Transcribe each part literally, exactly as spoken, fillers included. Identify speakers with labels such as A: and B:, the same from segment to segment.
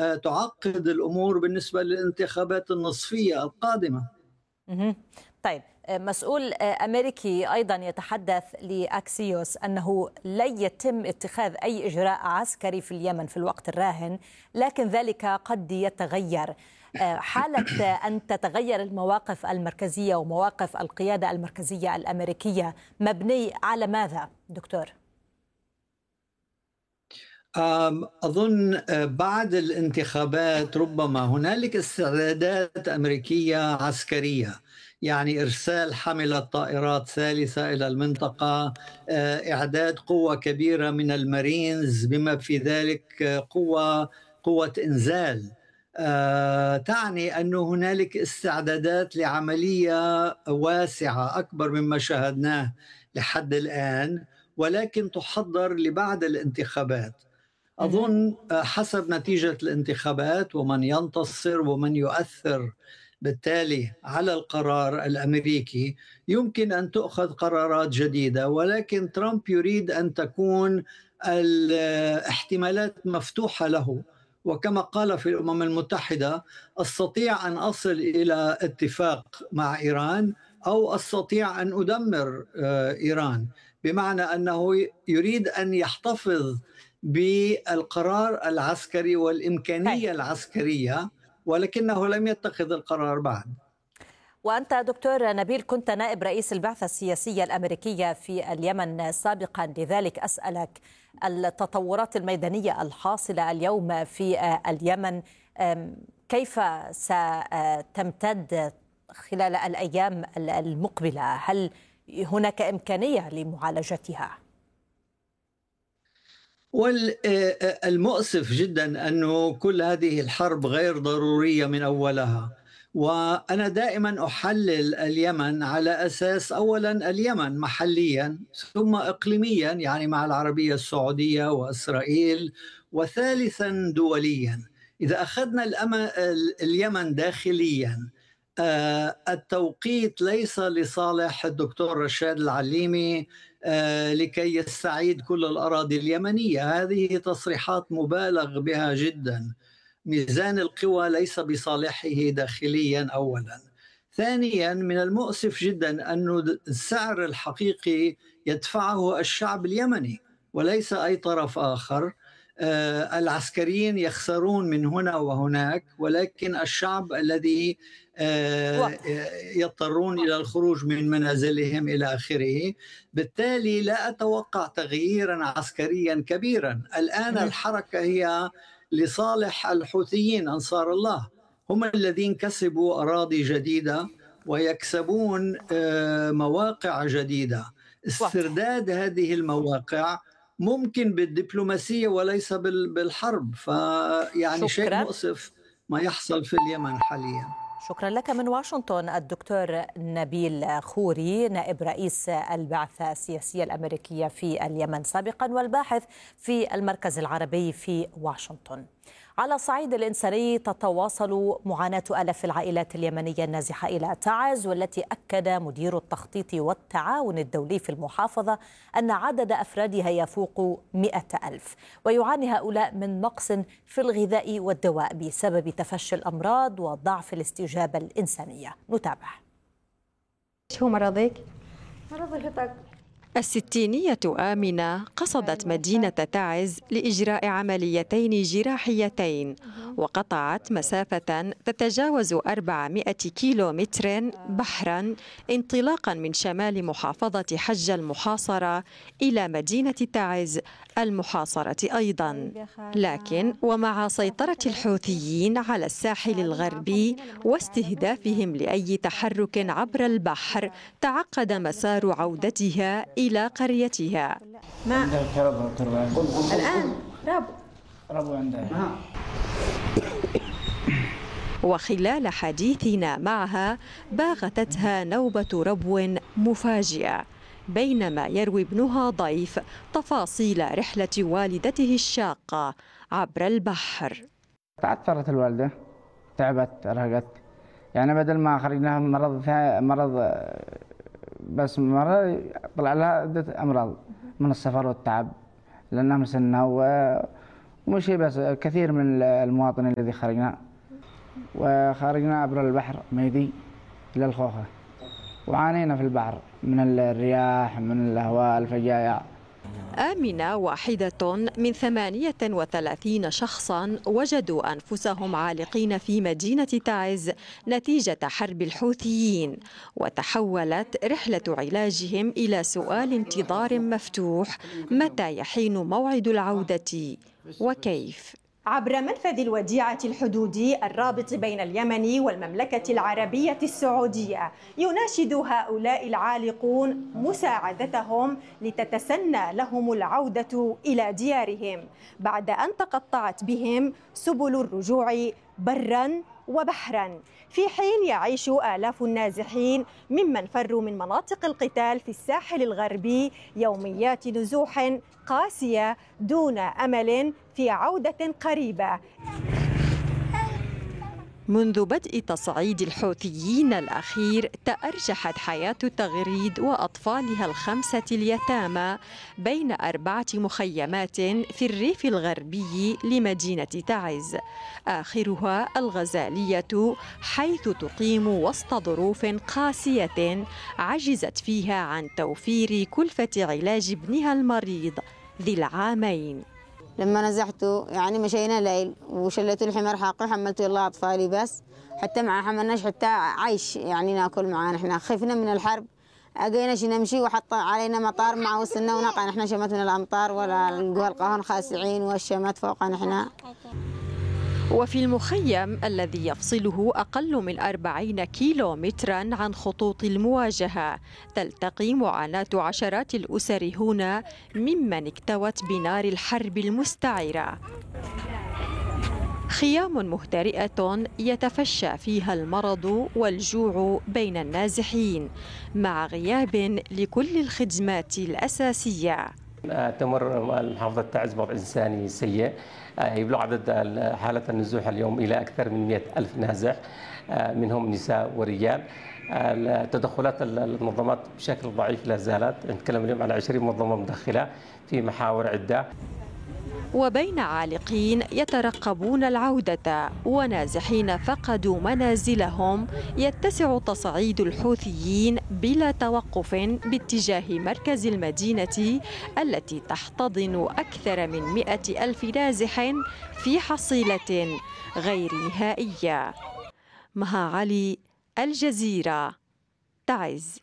A: تعقد الأمور بالنسبة للانتخابات النصفية القادمة.
B: طيب، مسؤول أمريكي أيضا يتحدث لأكسيوس أنه لن يتم اتخاذ أي إجراء عسكري في اليمن في الوقت الراهن، لكن ذلك قد يتغير حالة أن تتغير المواقف المركزية ومواقف القيادة المركزية الأمريكية. مبني على ماذا دكتور؟
A: أظن بعد الانتخابات ربما هنالك استعدادات أمريكية عسكرية، يعني إرسال حاملة طائرات ثالثة إلى المنطقة، إعداد قوة كبيرة من المارينز بما في ذلك قوة قوة إنزال. تعني أن هنالك استعدادات لعملية واسعة أكبر مما شاهدناه لحد الآن، ولكن تحضر لبعد الانتخابات. أظن حسب نتيجة الانتخابات ومن ينتصر ومن يؤثر بالتالي على القرار الأمريكي يمكن أن تؤخذ قرارات جديدة، ولكن ترامب يريد أن تكون الاحتمالات مفتوحة له. وكما قال في الأمم المتحدة: أستطيع أن أصل إلى اتفاق مع إيران أو أستطيع أن أدمر إيران، بمعنى أنه يريد أن يحتفظ بالقرار العسكري والإمكانية العسكرية، ولكنه لم يتخذ القرار بعد.
B: وأنت دكتور نبيل كنت نائب رئيس البعثة السياسية الأمريكية في اليمن سابقا، لذلك أسألك التطورات الميدانية الحاصلة اليوم في اليمن كيف ستمتد خلال الأيام المقبلة؟ هل هناك إمكانية لمعالجتها؟
A: والمؤسف جدا أنه كل هذه الحرب غير ضرورية من أولها. وأنا دائما أحلل اليمن على أساس أولا اليمن محليا، ثم إقليميا يعني مع العربية السعودية وإسرائيل، وثالثا دوليا. إذا أخذنا اليمن داخليا، التوقيت ليس لصالح الدكتور رشاد العليمي لكي يستعيد كل الأراضي اليمنية. هذه تصريحات مبالغ بها جدا. ميزان القوى ليس بصالحه داخليا أولا. ثانيا، من المؤسف جدا أن السعر الحقيقي يدفعه الشعب اليمني وليس أي طرف آخر. آه العسكريين يخسرون من هنا وهناك، ولكن الشعب الذي آه يضطرون إلى الخروج من منازلهم إلى آخره. بالتالي لا أتوقع تغييرا عسكريا كبيرا. الآن الحركة هي لصالح الحوثيين أنصار الله، هم الذين كسبوا أراضي جديدة ويكسبون مواقع جديدة. استرداد هذه المواقع ممكن بالدبلوماسية وليس بالحرب. فيعني شيء مؤسف ما يحصل في اليمن حاليا.
B: شكرا لك من واشنطن الدكتور نبيل خوري، نائب رئيس البعثة السياسية الأمريكية في اليمن سابقا والباحث في المركز العربي في واشنطن. على الصعيد الإنساني تتواصل معاناة آلاف العائلات اليمنية النازحة إلى تعز، والتي أكد مدير التخطيط والتعاون الدولي في المحافظة أن عدد أفرادها يفوق مئة ألف، ويعاني هؤلاء من نقص في الغذاء والدواء بسبب تفشي الأمراض وضعف الاستجابة الإنسانية. نتابع.
C: شو مرضك؟ مرض الهطق. الستينية آمنة قصدت مدينة تعز لإجراء عمليتين جراحيتين، وقطعت مسافة تتجاوز أربعمئة كيلو متر بحرا انطلاقا من شمال محافظة حجة المحاصرة إلى مدينة تعز المحاصرة أيضا. لكن ومع سيطرة الحوثيين على الساحل الغربي واستهدافهم لأي تحرك عبر البحر، تعقد مسار عودتها إلى قريتها.
D: ما الآن رب
C: رب عندها. وخلال حديثنا معها باغتتها نوبة ربو مفاجئة بينما يروي ابنها ضيف تفاصيل رحلة والدته الشاقة عبر البحر.
E: تعثرت الوالدة، تعبت، أرهقت، يعني بدل ما خرجناها مرض مرض بس مرة طلع لها عدة أمراض من السفر والتعب لأنها مسنة مش هي بس، كثير من المواطنين الذي خرجنا وخرجنا عبر البحر ميدي إلى الخوخة، وعانينا في البحر من الرياح، من الهواء الفجايع.
C: آمنة واحدة من ثمانية وثلاثين شخصاً وجدوا أنفسهم عالقين في مدينة تعز نتيجة حرب الحوثيين، وتحولت رحلة علاجهم إلى سؤال انتظار مفتوح: متى يحين موعد العودة وكيف؟
F: عبر منفذ الوديعة الحدودي الرابط بين اليمن والمملكة العربية السعودية، يناشد هؤلاء العالقون مساعدتهم لتتسنى لهم العودة إلى ديارهم بعد أن تقطعت بهم سبل الرجوع برا وبحرا، في حين يعيش آلاف النازحين ممن فروا من مناطق القتال في الساحل الغربي يوميات نزوح قاسية دون أمل في عودة قريبة.
C: منذ بدء تصعيد الحوثيين الأخير تأرجحت حياة تغريد وأطفالها الخمسة اليتامى بين أربعة مخيمات في الريف الغربي لمدينة تعز، آخرها الغزالية، حيث تقيم وسط ظروف قاسية عجزت فيها عن توفير كلفة علاج ابنها المريض ذي العامين.
D: لما نزحته يعني مشينا ليل وشليت الحمار حاقي وحملته الله أطفالي، بس حتى مع حملناش حتى عيش يعني ناكل معانا. احنا خفنا من الحرب، اجيناش نمشي وحط علينا مطار مع وصلنا ونقع. احنا شمت من الامطار ولا القوى القهون خاسعين والشمات فوقنا احنا.
C: وفي المخيم الذي يفصله أقل من أربعين كيلو متراً عن خطوط المواجهة تلتقي معاناة عشرات الأسر هنا ممن اكتوت بنار الحرب المستعرة. خيام مهترئة يتفشى فيها المرض والجوع بين النازحين مع غياب لكل الخدمات الأساسية.
G: تمر محافظة تعز بوضع إنساني سيء، يبلغ عدد حالة النزوح اليوم إلى أكثر من مئة ألف نازح، منهم نساء ورجال. تدخلات المنظمات بشكل ضعيف لا زالت، نتكلم اليوم على عشرين منظمة مدخلة في محاور عدة.
C: وبين عالقين يترقبون العودة ونازحين فقدوا منازلهم يتسع تصعيد الحوثيين بلا توقف باتجاه مركز المدينة التي تحتضن أكثر من مئة ألف نازح في حصيلة غير نهائية. مها علي، الجزيرة، تعز.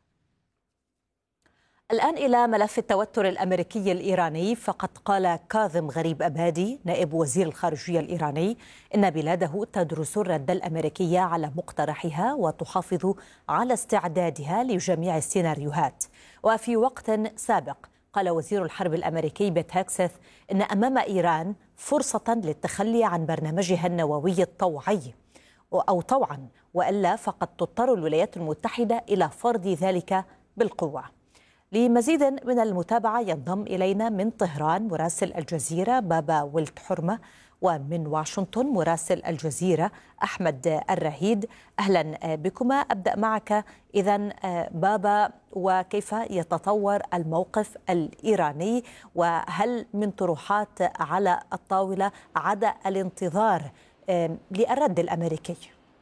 B: الآن إلى ملف التوتر الأمريكي الإيراني، فقد قال كاظم غريب أبادي نائب وزير الخارجية الإيراني إن بلاده تدرس الرد الأمريكي على مقترحها وتحافظ على استعدادها لجميع السيناريوهات. وفي وقت سابق قال وزير الحرب الأمريكي بيت هاكسث إن أمام إيران فرصة للتخلي عن برنامجها النووي الطوعي أو طوعا، وإلا فقد تضطر الولايات المتحدة إلى فرض ذلك بالقوة. لمزيد من المتابعة ينضم إلينا من طهران مراسل الجزيرة بابا ولد حرمة، ومن واشنطن مراسل الجزيرة أحمد الرهيد. أهلا بكما. أبدأ معك إذن بابا، وكيف يتطور الموقف الإيراني، وهل من طروحات على الطاولة عدا الانتظار للرد الأمريكي؟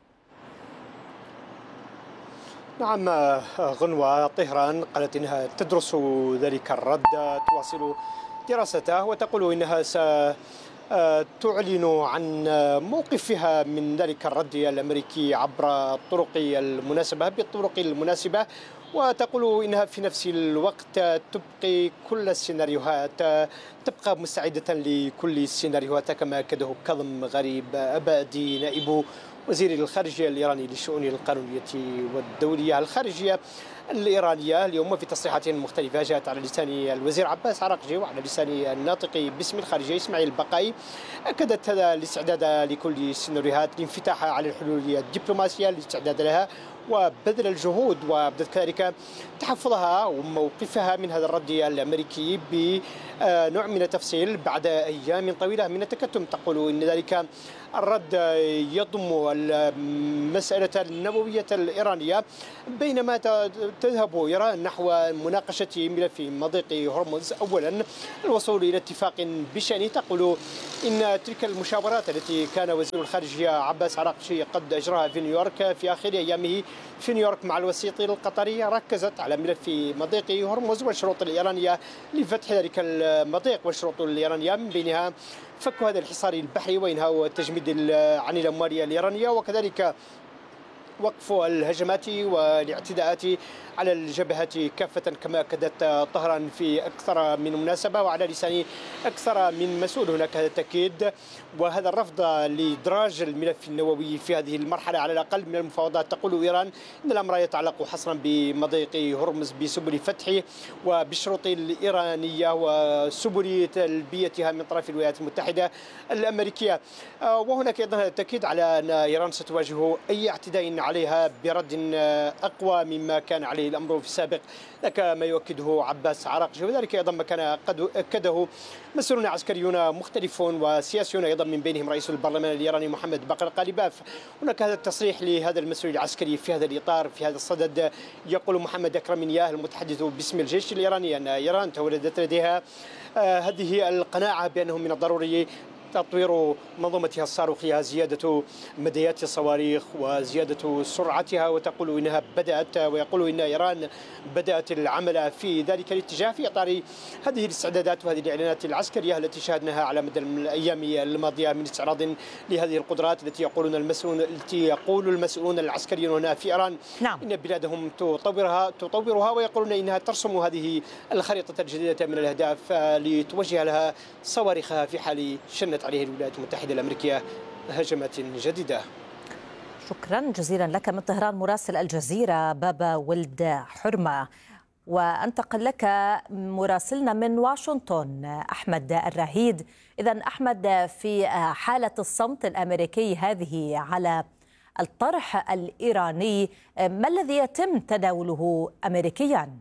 H: نعم غنوة، طهران قالت إنها تدرس ذلك الرد، تواصل دراسته، وتقول إنها ستعلن عن موقفها من ذلك الرد الأمريكي عبر الطرق المناسبة بالطرق المناسبة. وتقول إنها في نفس الوقت تبقي كل السيناريوهات، تبقى مستعدة لكل السيناريوهات، كما أكده كاظم غريب أبادي نائب وزير الخارجية الإيراني للشؤون القانونية والدولية. الخارجية الإيرانية اليوم في تصريحات مختلفة جاءت على لسان الوزير عباس عراقجي وعلى لسان الناطق باسم الخارجية إسماعيل البقاي، أكدت هذا الاستعداد لكل السيناريوهات، الانفتاح على الحلول الدبلوماسية، الاستعداد لها وبذل الجهود، وبدت كذلك تحفظها وموقفها من هذا الرد الأمريكي بنوع من التفصيل بعد أيام طويلة من التكتم. تقول إن ذلك الرد يضم والمسألة النووية الإيرانية، بينما تذهب إيران نحو مناقشة ملف مضيق هرمز. أولا الوصول إلى اتفاق بشأنه، تقول إن تلك المشاورات التي كان وزير الخارجية عباس عراقجي قد أجراها في نيويورك في آخر أيامه في نيويورك مع الوسيط القطري ركزت على ملف مضيق هرمز والشروط الإيرانية لفتح ذلك المضيق، والشروط الإيرانية من بينها فك هذا الحصار البحري وإنهاء التجميد عن الأموال الإيرانية، وكذلك وقف الهجمات والاعتداءات على الجبهات كافة، كما أكدت طهران في أكثر من مناسبة وعلى لسان أكثر من مسؤول هناك هذا التأكيد. وهذا الرفض لإدراج الملف النووي في هذه المرحلة على الأقل من المفاوضات، تقول إيران إن الأمر يتعلق حصرا بمضيق هرمز بسبل فتحه وبالشروط الإيرانية وسبل تلبيتها من طرف الولايات المتحدة الأمريكية. وهناك أيضا التأكيد على أن إيران ستواجه أي اعتداء عليها برد أقوى مما كان عليه الأمر في السابق، لك ما يؤكده عباس عراقجي، وذلك أيضا ما كان قد أكده مسؤولون عسكريون مختلفون وسياسيون أيضا من بينهم رئيس البرلمان الإيراني محمد باقر قالباف. هناك هذا التصريح لهذا المسؤول العسكري في هذا الإطار في هذا الصدد. يقول محمد أكرمينياه المتحدث باسم الجيش الإيراني أن إيران تولدت لديها هذه القناعة بأنه من الضروري تطوير منظومتها الصاروخية، زيادة مديات الصواريخ وزيادة سرعتها، وتقول إنها بدأت ويقول إن إيران بدأت العمل في ذلك الاتجاه في إطار هذه الاستعدادات وهذه الإعلانات العسكرية التي شاهدناها على مدى الأيام الماضية من استعراض لهذه القدرات التي يقولون المسؤولون التي يقول المسؤولون العسكريون هنا في إيران
B: نعم.
H: إن بلادهم تطورها تطورها ويقولون إنها ترسم هذه الخريطة الجديدة من الأهداف لتوجه لها صواريخها في حال شنت عليه الولايات المتحدة الأمريكية هجمات جديدة.
B: شكرا جزيلا لك من طهران مراسل الجزيرة بابا ولد حرمة. وأنتقل لك مراسلنا من واشنطن أحمد الرهيد. إذن أحمد، في حالة الصمت الأمريكي هذه على الطرح الإيراني، ما الذي يتم تداوله أمريكيا؟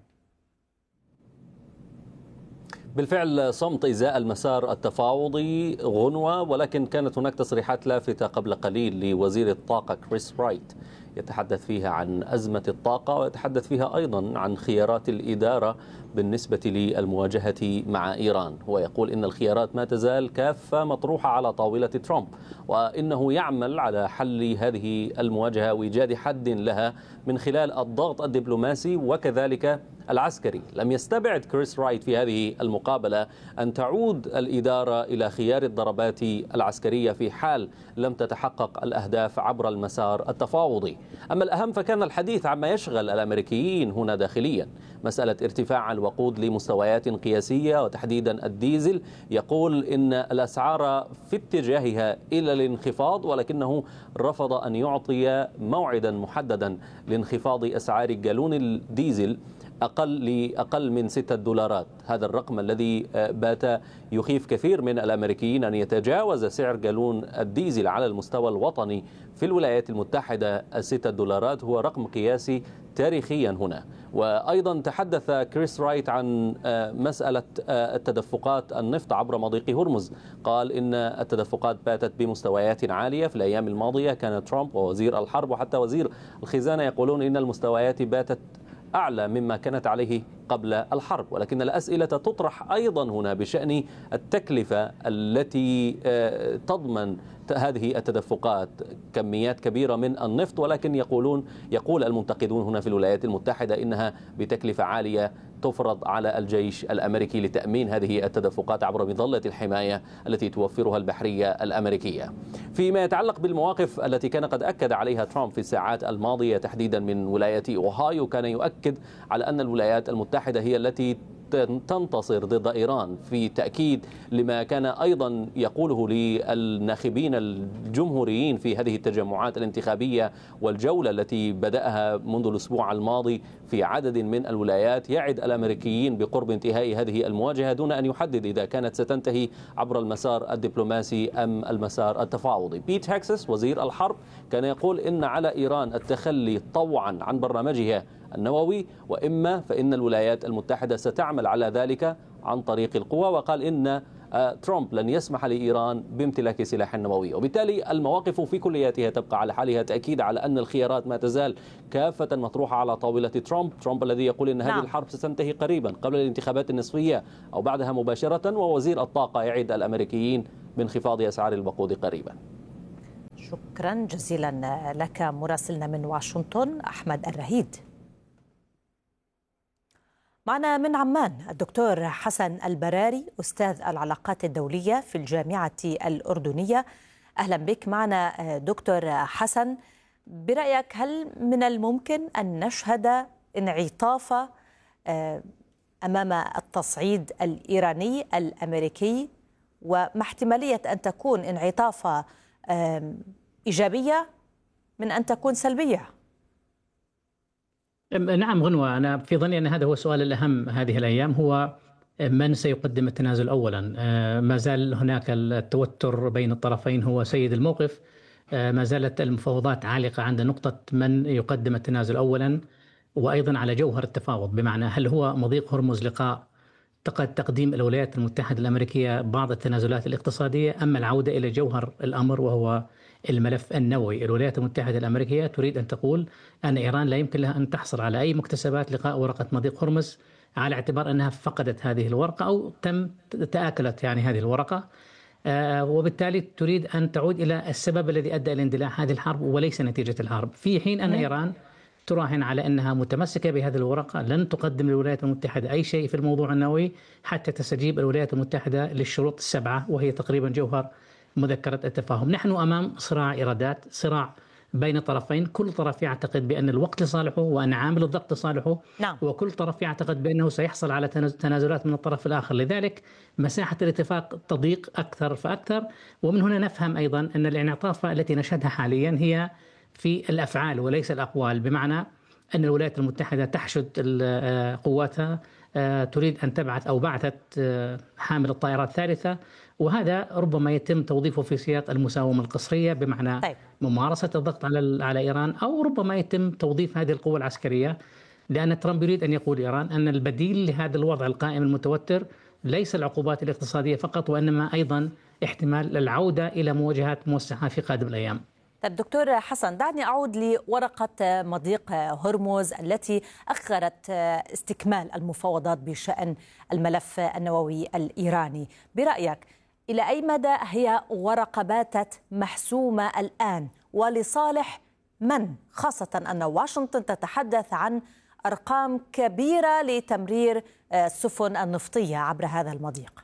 I: بالفعل صمت إزاء المسار التفاوضي غنوة، ولكن كانت هناك تصريحات لافتة قبل قليل لوزير الطاقة كريس رايت يتحدث فيها عن أزمة الطاقة ويتحدث فيها أيضا عن خيارات الإدارة بالنسبة للمواجهة مع إيران. هو يقول إن الخيارات ما تزال كافة مطروحة على طاولة ترامب، وإنه يعمل على حل هذه المواجهة وإيجاد حد لها من خلال الضغط الدبلوماسي وكذلك العسكري. لم يستبعد كريس رايت في هذه المقابلة أن تعود الإدارة إلى خيار الضربات العسكرية في حال لم تتحقق الأهداف عبر المسار التفاوضي. أما الأهم فكان الحديث عما يشغل الأمريكيين هنا داخليا، مسألة ارتفاع الوقود لمستويات قياسية وتحديدا الديزل. يقول إن الأسعار في اتجاهها إلى الانخفاض، ولكنه رفض أن يعطي موعدا محددا لانخفاض أسعار جالون الديزل أقل لأقل من ستة دولارات. هذا الرقم الذي بات يخيف كثير من الأمريكيين أن يتجاوز سعر جالون الديزل على المستوى الوطني في الولايات المتحدة الستة دولارات هو رقم قياسي تاريخيا هنا. وأيضا تحدث كريس رايت عن مسألة التدفقات النفط عبر مضيق هرمز. قال إن التدفقات باتت بمستويات عالية في الأيام الماضية. كان ترامب ووزير الحرب وحتى وزير الخزانة يقولون إن المستويات باتت أعلى مما كانت عليه قبل الحرب، ولكن الأسئلة تطرح أيضا هنا بشأن التكلفة التي تضمن هذه التدفقات. كميات كبيرة من النفط، ولكن يقولون يقول المنتقدون هنا في الولايات المتحدة إنها بتكلفة عالية تفرض على الجيش الأمريكي لتأمين هذه التدفقات عبر مظلة الحماية التي توفرها البحرية الأمريكية. فيما يتعلق بالمواقف التي كان قد أكد عليها ترامب في الساعات الماضية تحديدا من ولاية أوهايو، كان يؤكد على أن الولايات المتحدة هي التي تنتصر ضد إيران، في تأكيد لما كان أيضا يقوله للناخبين الجمهوريين في هذه التجمعات الانتخابية والجولة التي بدأها منذ الأسبوع الماضي في عدد من الولايات. يعد الأمريكيين بقرب انتهاء هذه المواجهة دون أن يحدد إذا كانت ستنتهي عبر المسار الدبلوماسي أم المسار التفاوضي. بيت هكسس وزير الحرب كان يقول إن على إيران التخلي طوعا عن برنامجها النووي، وإما فإن الولايات المتحدة ستعمل على ذلك عن طريق القوى. وقال إن ترامب لن يسمح لإيران بامتلاك سلاح نووي، وبالتالي المواقف في كلياتها تبقى على حالها، تأكيد على أن الخيارات ما تزال كافة مطروحة على طاولة ترامب ترامب الذي يقول أن هذه نعم. الحرب ستنتهي قريبا قبل الانتخابات النصفية أو بعدها مباشرة، ووزير الطاقة يعد الأمريكيين بانخفاض أسعار الوقود قريبا.
B: شكرا جزيلا لك مراسلنا من واشنطن أحمد الرهيد. معنا من عمان الدكتور حسن البراري أستاذ العلاقات الدولية في الجامعة الأردنية. أهلا بك معنا دكتور حسن. برأيك هل من الممكن أن نشهد انعطاف أمام التصعيد الإيراني الأمريكي، وما احتمالية أن تكون انعطافة إيجابية من أن تكون سلبية؟
J: نعم غنوة، أنا في ظني أن هذا هو السؤال الأهم هذه الأيام، هو من سيقدم التنازل أولا. ما زال هناك التوتر بين الطرفين هو سيد الموقف، ما زالت المفاوضات عالقة عند نقطة من يقدم التنازل أولا، وأيضا على جوهر التفاوض، بمعنى هل هو مضيق هرمز لقاء تقديم الولايات المتحدة الأمريكية بعض التنازلات الاقتصادية، أما العودة إلى جوهر الأمر وهو الملف النووي. الولايات المتحدة الأمريكية تريد أن تقول أن إيران لا يمكن لها أن تحصل على أي مكتسبات لقاء ورقة مضيق هرمز على اعتبار أنها فقدت هذه الورقة أو تم تآكلت يعني هذه الورقة، آه وبالتالي تريد أن تعود إلى السبب الذي أدى إلى اندلاع هذه الحرب وليس نتيجة الحرب، في حين أن إيران تراهن على أنها متمسكة بهذه الورقة، لن تقدم للولايات المتحدة أي شيء في الموضوع النووي حتى تستجيب الولايات المتحدة للشروط السبعة وهي تقريبا جوهر مذكرة التفاهم. نحن أمام صراع إيرادات، صراع بين طرفين، كل طرف يعتقد بأن الوقت لصالحه وأن عامل الضغط لصالحه، نعم. وكل طرف يعتقد بأنه سيحصل على تنازلات من الطرف الآخر، لذلك مساحة الاتفاق تضيق أكثر فأكثر. ومن هنا نفهم أيضا أن الانعطاف التي نشهدها حاليا هي في الأفعال وليس الأقوال، بمعنى أن الولايات المتحدة تحشد قواتها، تريد أن تبعث أو بعثت حامل الطائرات الثالثة، وهذا ربما يتم توظيفه في سياق المساومة القسرية، بمعنى طيب. ممارسة الضغط على على إيران، أو ربما يتم توظيف هذه القوة العسكرية، لأن ترامب يريد أن يقول إيران أن البديل لهذا الوضع القائم المتوتر ليس العقوبات الاقتصادية فقط، وإنما أيضا احتمال العودة إلى مواجهات موسعة في قادم الأيام.
B: طيب دكتور حسن، دعني أعود لورقة مضيق هرمز التي أخرت استكمال المفاوضات بشأن الملف النووي الإيراني. برأيك إلى أي مدى هي ورقة باتت محسومة الآن ولصالح من، خاصة أن واشنطن تتحدث عن أرقام كبيرة لتمرير السفن النفطية عبر هذا المضيق؟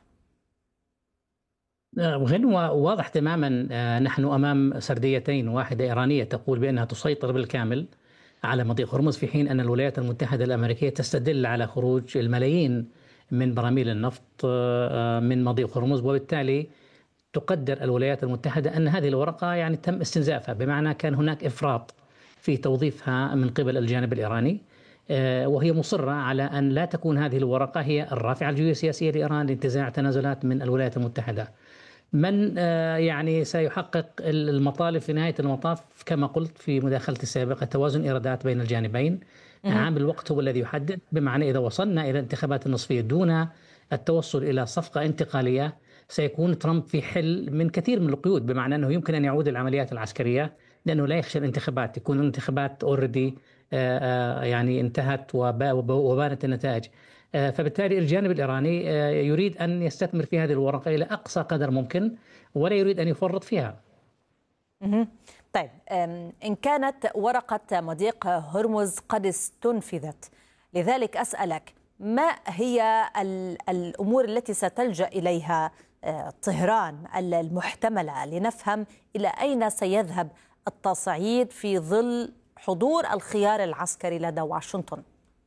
J: غنوة، واضح تماما نحن أمام سرديتين، واحدة إيرانية تقول بأنها تسيطر بالكامل على مضيق هرمز، في حين أن الولايات المتحدة الأمريكية تستدل على خروج الملايين من براميل النفط من مضيق هرمز، وبالتالي تقدر الولايات المتحدة أن هذه الورقة يعني تم استنزافها، بمعنى كان هناك إفراط في توظيفها من قبل الجانب الإيراني، وهي مصرة على أن لا تكون هذه الورقة هي الرافعة الجيوسياسية لإيران لانتزاع تنازلات من الولايات المتحدة. من يعني سيحقق المطالب في نهاية المطاف كما قلت في مداخلتي السابقة توازن إيرادات بين الجانبين. عامل الوقت هو الذي يحدد، بمعنى إذا وصلنا إلى انتخابات النصفية دون التوصل إلى صفقة انتقالية سيكون ترامب في حل من كثير من القيود، بمعنى أنه يمكن أن يعود العمليات العسكرية لأنه لا يخشى الانتخابات، تكون الانتخابات أوردي يعني انتهت وبانت النتائج. فبالتالي الجانب الإيراني يريد أن يستثمر في هذه الورقة إلى أقصى قدر ممكن ولا يريد أن يفرط فيها.
B: طيب، إن كانت ورقة مضيق هرمز قد استنفذت، لذلك أسألك ما هي الأمور التي ستلجأ إليها طهران المحتملة لنفهم إلى أين سيذهب التصعيد في ظل حضور الخيار العسكري لدى واشنطن؟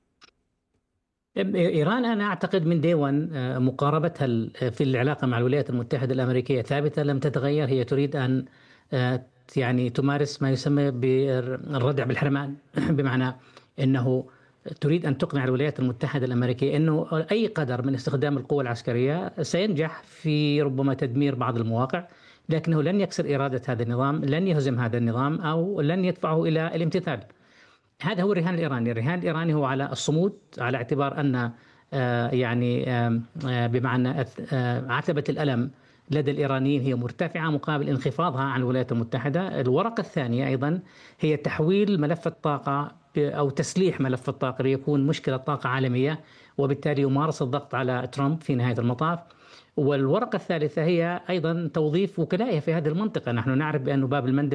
J: إيران أنا أعتقد من ديوان مقاربتها في العلاقة مع الولايات المتحدة الأمريكية ثابتة لم تتغير. هي تريد أن يعني تمارس ما يسمى بالردع بالحرمان، بمعنى أنه تريد أن تقنع الولايات المتحدة الأمريكية أنه أي قدر من استخدام القوة العسكرية سينجح في ربما تدمير بعض المواقع، لكنه لن يكسر إرادة هذا النظام، لن يهزم هذا النظام أو لن يدفعه إلى الامتثال. هذا هو الرهان الإيراني. الرهان الإيراني هو على الصمود، على اعتبار أن يعني بمعنى عتبة الألم لدى الإيرانيين هي مرتفعة مقابل انخفاضها عن الولايات المتحدة. الورقة الثانية أيضا هي تحويل ملف الطاقة أو تسليح ملف الطاقة ليكون مشكلة طاقة عالمية، وبالتالي يمارس الضغط على ترامب في نهاية المطاف. والورقة الثالثة هي أيضا توظيف وكلائها في هذه المنطقة. نحن نعرف بأن باب المندب